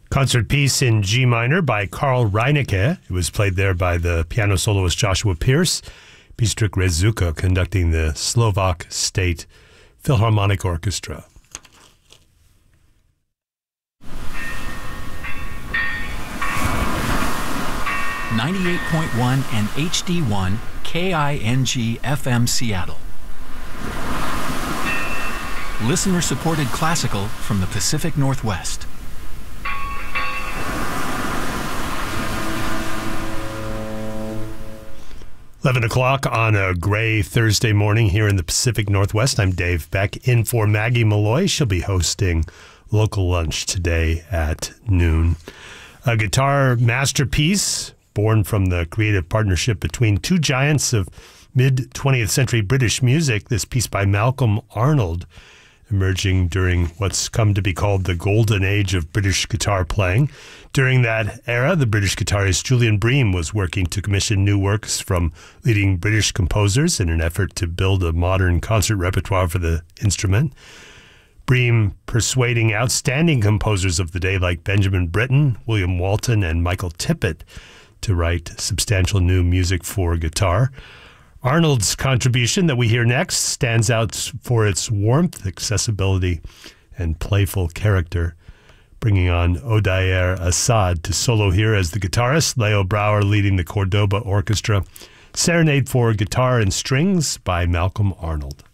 Concert piece in G minor by Karl Reinecke. It was played there by the piano soloist Joshua Pierce. Bystrik Rezuka conducting the Slovak State Philharmonic Orchestra. .1 and HD1 KING FM Seattle. Listener-supported classical from the Pacific Northwest. $11 on a gray Thursday morning here in the Pacific Northwest. I'm Dave Beck, in for Maggie Malloy. She'll be hosting Local Lunch today at noon. A guitar masterpiece born from the creative partnership between two giants of mid-20th century British music, this piece by Malcolm Arnold, emerging during what's come to be called the golden age of British guitar playing. During that era, the British guitarist Julian Bream was working to commission new works from leading British composers in an effort to build a modern concert repertoire for the instrument. Bream persuading outstanding composers of the day like Benjamin Britten, William Walton, and Michael Tippett to write substantial new music for guitar. Arnold's contribution that we hear next stands out for its warmth, accessibility, and playful character, bringing on Odair Assad to solo here as the guitarist, Leo Brouwer leading the Cordoba Orchestra. Serenade for Guitar and Strings by Malcolm Arnold.